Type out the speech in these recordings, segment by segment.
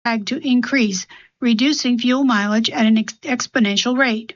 to increase, reducing fuel mileage at an exponential rate.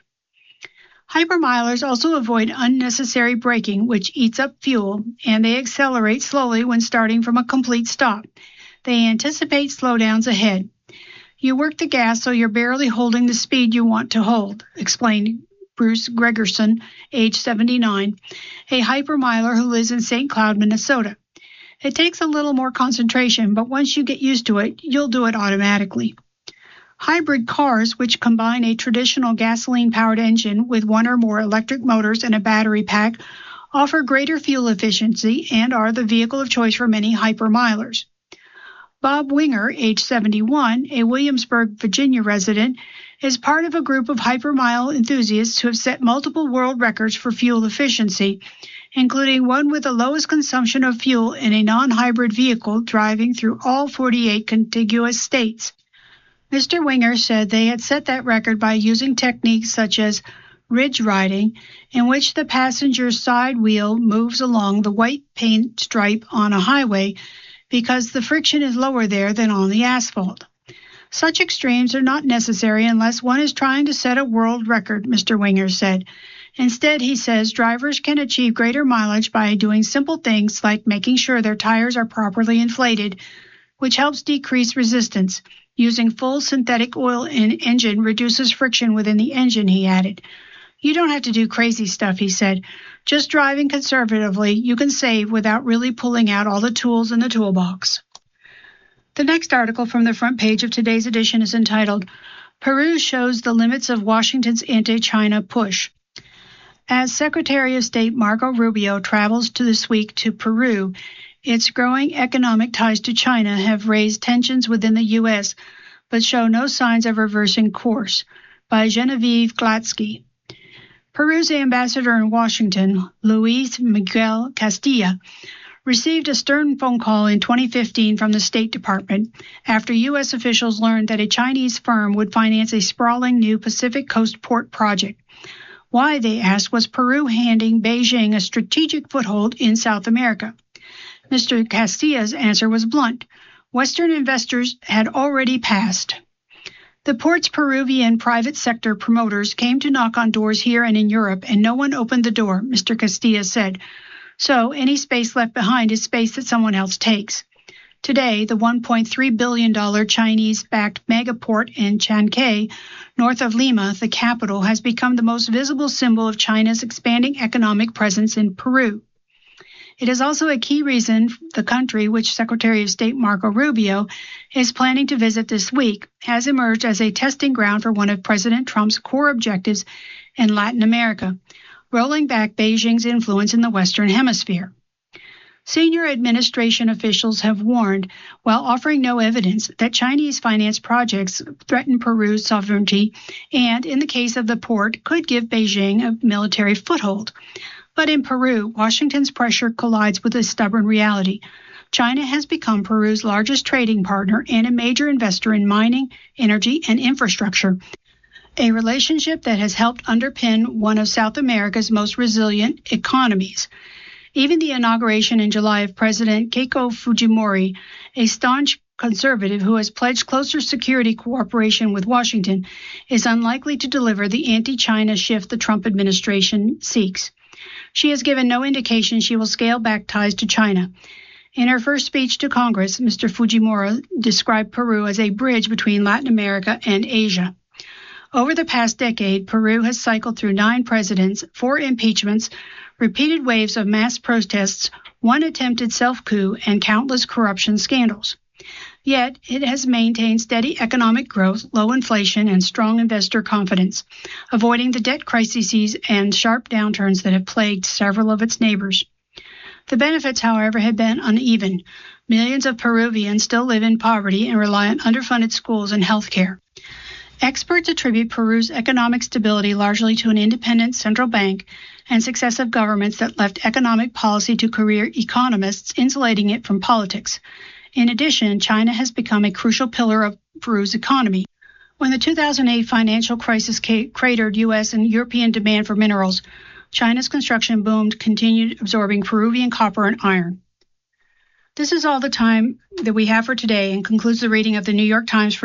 Hypermilers also avoid unnecessary braking, which eats up fuel, and they accelerate slowly when starting from a complete stop. They anticipate slowdowns ahead. You work the gas so you're barely holding the speed you want to hold, explained Bruce Gregerson, age 79, a hypermiler who lives in St. Cloud, Minnesota. It takes a little more concentration, but once you get used to it, you'll do it automatically. Hybrid cars, which combine a traditional gasoline-powered engine with one or more electric motors and a battery pack, offer greater fuel efficiency and are the vehicle of choice for many hypermilers. Bob Winger, age 71, a Williamsburg, Virginia resident, is part of a group of hypermile enthusiasts who have set multiple world records for fuel efficiency, including one with the lowest consumption of fuel in a non-hybrid vehicle driving through all 48 contiguous states. Mr. Winger said they had set that record by using techniques such as ridge riding, in which the passenger's side wheel moves along the white paint stripe on a highway because the friction is lower there than on the asphalt. Such extremes are not necessary unless one is trying to set a world record, Mr. Winger said. Instead, he says, drivers can achieve greater mileage by doing simple things like making sure their tires are properly inflated, which helps decrease resistance. Using full synthetic oil in engine reduces friction within the engine, he added. You don't have to do crazy stuff, he said. Just driving conservatively, you can save without really pulling out all the tools in the toolbox. The next article from the front page of today's edition is entitled, Peru Shows the Limits of Washington's Anti-China Push. As Secretary of State Marco Rubio travels this week to Peru, its growing economic ties to China have raised tensions within the U.S., but show no signs of reversing course, by Genevieve Glatsky. Peru's ambassador in Washington, Luis Miguel Castilla, received a stern phone call in 2015 from the State Department after U.S. officials learned that a Chinese firm would finance a sprawling new Pacific Coast port project. Why, they asked, was Peru handing Beijing a strategic foothold in South America? Mr. Castilla's answer was blunt. Western investors had already passed. The port's Peruvian private sector promoters came to knock on doors here and in Europe, and no one opened the door, Mr. Castilla said. So any space left behind is space that someone else takes. Today, the $1.3 billion Chinese-backed megaport in Chancay, north of Lima, the capital, has become the most visible symbol of China's expanding economic presence in Peru. It is also a key reason the country, which Secretary of State Marco Rubio is planning to visit this week, has emerged as a testing ground for one of President Trump's core objectives in Latin America, rolling back Beijing's influence in the Western Hemisphere. Senior administration officials have warned, while offering no evidence, that Chinese-financed projects threaten Peru's sovereignty and, in the case of the port, could give Beijing a military foothold. But in Peru, Washington's pressure collides with a stubborn reality. China has become Peru's largest trading partner and a major investor in mining, energy, and infrastructure, a relationship that has helped underpin one of South America's most resilient economies. Even the inauguration in July of President Keiko Fujimori, a staunch conservative who has pledged closer security cooperation with Washington, is unlikely to deliver the anti-China shift the Trump administration seeks. She has given no indication she will scale back ties to China. In her first speech to Congress, Mr. Fujimori described Peru as a bridge between Latin America and Asia. Over the past decade, Peru has cycled through 9 presidents, 4 impeachments, repeated waves of mass protests, 1 attempted self-coup, and countless corruption scandals. Yet, it has maintained steady economic growth, low inflation, and strong investor confidence, avoiding the debt crises and sharp downturns that have plagued several of its neighbors. The benefits, however, have been uneven. Millions of Peruvians still live in poverty and rely on underfunded schools and health care. Experts attribute Peru's economic stability largely to an independent central bank and successive governments that left economic policy to career economists, insulating it from politics. In addition, China has become a crucial pillar of Peru's economy. When the 2008 financial crisis cratered U.S. and European demand for minerals, China's construction boom continued absorbing Peruvian copper and iron. This is all the time that we have for today and concludes the reading of the New York Times